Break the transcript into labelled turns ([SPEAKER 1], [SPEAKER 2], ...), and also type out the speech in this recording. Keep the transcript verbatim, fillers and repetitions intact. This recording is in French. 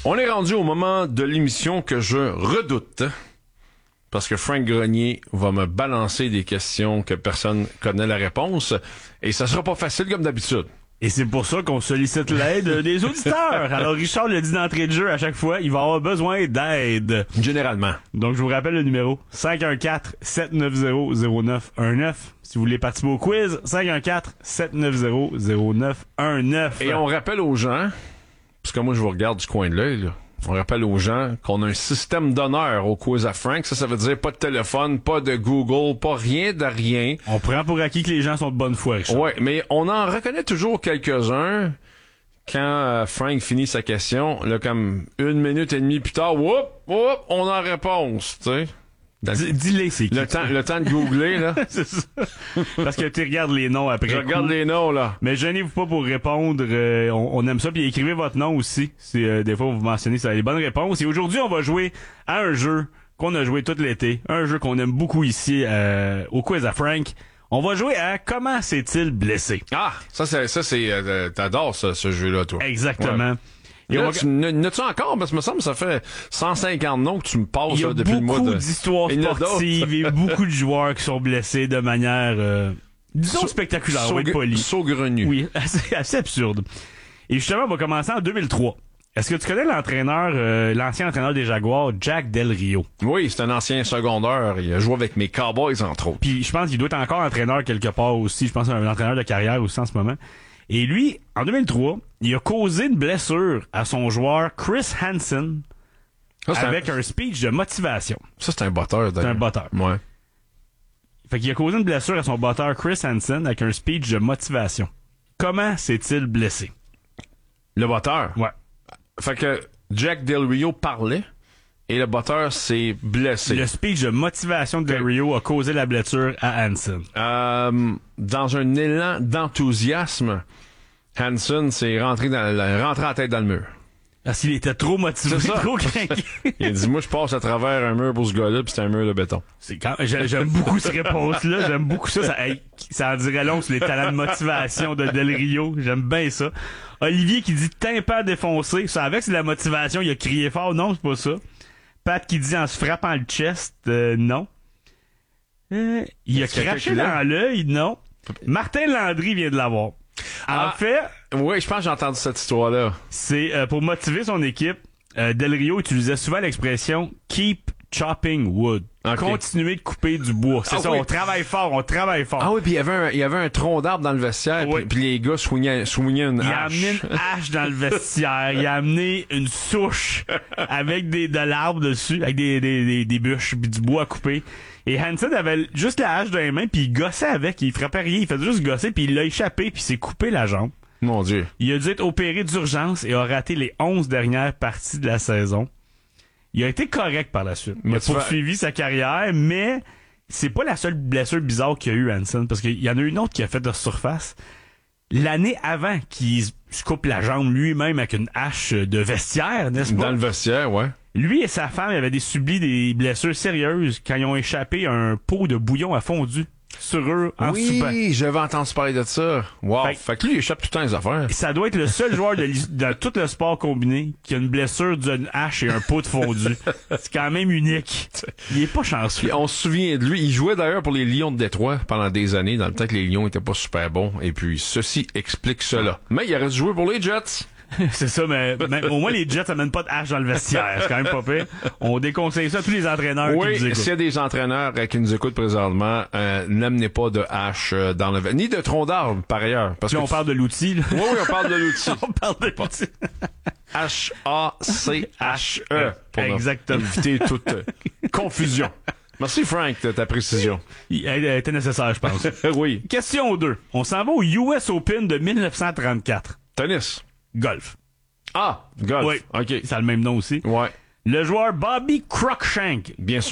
[SPEAKER 1] On est rendu au moment de l'émission que je redoute. Parce que Frank Grenier va me balancer des questions que personne connaît la réponse. Et ça sera pas facile comme d'habitude.
[SPEAKER 2] Et c'est pour ça qu'on sollicite l'aide des auditeurs. Alors, Richard le dit d'entrée de jeu à chaque fois, il va avoir besoin d'aide.
[SPEAKER 1] Généralement.
[SPEAKER 2] Donc, je vous rappelle le numéro cinq un quatre, sept neuf zéro, zéro neuf un neuf. Si vous voulez participer au quiz, cinq un quatre, sept neuf zéro, zéro neuf un neuf.
[SPEAKER 1] Et on rappelle aux gens, parce que moi je vous regarde du coin de l'œil, là. On rappelle aux gens qu'on a un système d'honneur au quiz à Frank. Ça, ça veut dire pas de téléphone, pas de Google, pas rien de rien.
[SPEAKER 2] On prend pour acquis que les gens sont de bonne foi, Richard.
[SPEAKER 1] Ouais, mais on en reconnaît toujours quelques-uns quand euh, Frank finit sa question. Là, comme une minute et demie plus tard, whoop, whoop, on a réponse, tu sais.
[SPEAKER 2] D- Dis-les, c'est qui?
[SPEAKER 1] Le temps, le temps de googler, là.
[SPEAKER 2] C'est ça. Parce que tu regardes les noms après.
[SPEAKER 1] Je regarde
[SPEAKER 2] coup.
[SPEAKER 1] les noms, là.
[SPEAKER 2] Mais gênez-vous pas pour répondre. Euh, on, on aime ça. Puis écrivez votre nom aussi. Si euh, des fois vous mentionnez ça, les bonnes réponses. Et aujourd'hui, on va jouer à un jeu qu'on a joué tout l'été. Un jeu qu'on aime beaucoup ici euh, au quiz à Frank. On va jouer à Comment s'est-il blessé?
[SPEAKER 1] Ah, ça, c'est, ça, c'est, euh, t'adores ça, ce jeu-là, toi.
[SPEAKER 2] Exactement.
[SPEAKER 1] Ouais.
[SPEAKER 2] Et
[SPEAKER 1] là,
[SPEAKER 2] on va...
[SPEAKER 1] tu, n'as-tu encore? Parce que me semble que ça fait cent cinquante noms que tu me passes
[SPEAKER 2] Il y a
[SPEAKER 1] là, depuis le mois de...
[SPEAKER 2] beaucoup d'histoires
[SPEAKER 1] Il y en a
[SPEAKER 2] sportives et beaucoup de joueurs qui sont blessés de manière, euh, disons,
[SPEAKER 1] Sau-
[SPEAKER 2] spectaculaire, on va être
[SPEAKER 1] saugre-
[SPEAKER 2] poli.
[SPEAKER 1] Saugrenu.
[SPEAKER 2] Oui, assez, assez absurde. Et justement, on va commencer en deux mille trois. Est-ce que tu connais l'entraîneur, euh, l'ancien entraîneur des Jaguars, Jack Del Rio?
[SPEAKER 1] Oui, c'est un ancien secondaire. Il a joué avec mes Cowboys, entre autres.
[SPEAKER 2] Puis je pense qu'il doit être encore entraîneur quelque part aussi. Je pense un entraîneur de carrière aussi en ce moment. Et lui, en deux mille trois, il a causé une blessure à son joueur Chris Hansen
[SPEAKER 1] Ça, c'est
[SPEAKER 2] avec
[SPEAKER 1] un...
[SPEAKER 2] un speech de motivation.
[SPEAKER 1] Ça, c'est un botteur,
[SPEAKER 2] C'est un botteur.
[SPEAKER 1] Ouais.
[SPEAKER 2] Fait qu'il a causé une blessure à son botteur Chris Hansen avec un speech de motivation. Comment s'est-il blessé?
[SPEAKER 1] Le botteur?
[SPEAKER 2] Ouais.
[SPEAKER 1] Fait que Jack Del Rio parlait et le botteur s'est blessé.
[SPEAKER 2] Le speech de motivation de Del Rio a causé la blessure à Hansen.
[SPEAKER 1] Euh, dans un élan d'enthousiasme, Hansen s'est rentré dans la, rentré en tête dans le mur.
[SPEAKER 2] Parce qu'il était trop motivé,
[SPEAKER 1] C'est ça.
[SPEAKER 2] trop craqué.
[SPEAKER 1] Il a dit, moi, je passe à travers un mur pour ce gars-là, pis c'est un mur de béton.
[SPEAKER 2] C'est quand, j'aime, j'aime beaucoup cette réponse-là. J'aime beaucoup ça. Ça, hey, ça en dirait long sur les talents de motivation de Del Rio. J'aime bien ça. Olivier qui dit tympan défoncé. Ça avec c'est de la motivation. Il a crié fort. Non, c'est pas ça. Pat qui dit en se frappant le chest. Euh, non. Euh, il a
[SPEAKER 1] Est-ce qu'il y a
[SPEAKER 2] craché
[SPEAKER 1] quelqu'un là?
[SPEAKER 2] dans l'œil. Non. Martin Landry vient de l'avoir.
[SPEAKER 1] Ah.
[SPEAKER 2] En fait,
[SPEAKER 1] Oui, je pense que j'ai entendu cette histoire-là.
[SPEAKER 2] c'est euh, pour motiver son équipe. Euh, Del Rio utilisait souvent l'expression keep chopping wood.
[SPEAKER 1] Ok.
[SPEAKER 2] Continuer de couper du bois. C'est
[SPEAKER 1] Ah
[SPEAKER 2] ça,
[SPEAKER 1] oui.
[SPEAKER 2] on travaille fort, on travaille fort.
[SPEAKER 1] Ah oui, puis il y avait un, il y avait un tronc d'arbre dans le vestiaire,
[SPEAKER 2] Oui.
[SPEAKER 1] puis, puis les gars soignaient, soignaient une
[SPEAKER 2] Il a
[SPEAKER 1] hache.
[SPEAKER 2] amené une hache dans le vestiaire. Il a amené une souche avec des, de l'arbre dessus, avec des, des, des, des bûches puis du bois à couper. Et Hansen avait juste la hache dans les mains puis il gossait avec. Il frappait rien. Il faisait juste gosser puis il l'a échappé puis il s'est coupé la jambe.
[SPEAKER 1] Mon Dieu.
[SPEAKER 2] Il a dû être opéré d'urgence et a raté les onze dernières parties de la saison. Il a été correct par la suite. Il
[SPEAKER 1] Mais
[SPEAKER 2] a
[SPEAKER 1] tu
[SPEAKER 2] poursuivi sa carrière, mais c'est pas la seule blessure bizarre qu'il y a eu, Hansen, parce qu'il y en a une autre qui a fait de surface. L'année avant qu'il se coupe la jambe lui-même avec une hache de vestiaire, n'est-ce pas?
[SPEAKER 1] Dans le vestiaire, ouais.
[SPEAKER 2] Lui et sa femme avaient des subi des blessures sérieuses quand ils ont échappé un pot de bouillon à fondu sur eux en soupant.
[SPEAKER 1] Oui, j'avais entendu parler de ça. Wow.
[SPEAKER 2] Fait-
[SPEAKER 1] Fait, que lui, il échappe tout le temps les affaires.
[SPEAKER 2] Ça doit être le seul joueur de, l'his- de tout le sport combiné qui a une blessure d'une hache et un pot de fondu. C'est quand même unique. Il est pas chanceux.
[SPEAKER 1] Puis on se souvient de lui. Il jouait d'ailleurs pour les Lions de Détroit pendant des années, dans le temps que les Lions étaient pas super bons. Et puis, ceci explique cela. Mais il aurait dû jouer pour les Jets.
[SPEAKER 2] C'est ça, mais, mais au moins les Jets amènent pas de hache dans le vestiaire. C'est quand même pas pire. On déconseille ça à tous les entraîneurs qui
[SPEAKER 1] Oui,
[SPEAKER 2] nous écoutent.
[SPEAKER 1] s'il y a des entraîneurs euh, qui nous écoutent présentement, euh, n'amenez pas de hache euh, dans le... Ni de tronc d'arbre, par ailleurs. Parce
[SPEAKER 2] Puis
[SPEAKER 1] que
[SPEAKER 2] on parle de l'outil, là.
[SPEAKER 1] Oui, oui, on parle de l'outil.
[SPEAKER 2] On parle de l'outil.
[SPEAKER 1] H A C H E. Pour
[SPEAKER 2] Exactement.
[SPEAKER 1] éviter toute euh, confusion. Merci, Frank, de ta précision.
[SPEAKER 2] Il elle était nécessaire, je pense.
[SPEAKER 1] Oui.
[SPEAKER 2] Question deux. On s'en va au U S Open de dix-neuf cent trente-quatre.
[SPEAKER 1] Tennis.
[SPEAKER 2] Golf.
[SPEAKER 1] Ah, golf.
[SPEAKER 2] Oui.
[SPEAKER 1] OK.
[SPEAKER 2] Ça a le même nom aussi.
[SPEAKER 1] Ouais.
[SPEAKER 2] Le joueur Bobby Cruikshank
[SPEAKER 1] Bien sûr.